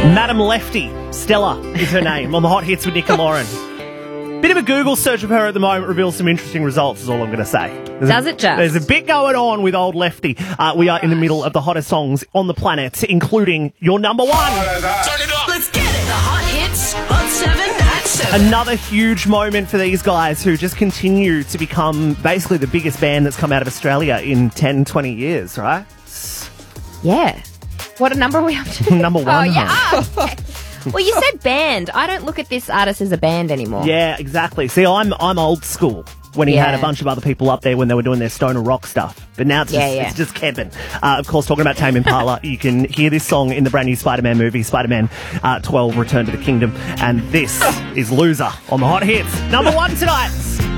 Madam Lefty, Stella is her name, on the Hot Hits with Nick and Lauren. Bit of a Google search of her at the moment reveals some interesting results, is all I'm going to say. Does it just? There's a bit going on with old Lefty. We are in the middle of the hottest songs on the planet, including your number one. Turn it up. Let's get it. The Hot Hits on 7 at 7. Another huge moment for these guys who just continue to become basically the biggest band that's come out of Australia in 10, 20 years, right? Yeah. What number are we up to? Number one. Oh, yeah. Okay. Well, you said band. I don't look at this artist as a band anymore. Yeah, exactly. See, I'm old school when he had a bunch of other people up there when they were doing their stoner rock stuff. But now it's just Kevin. Of course, talking about Tame Impala, you can hear this song in the brand new Spider-Man movie, Spider-Man 12, Return to the Kingdom. And this is Loser on the Hot Hits. Number one tonight.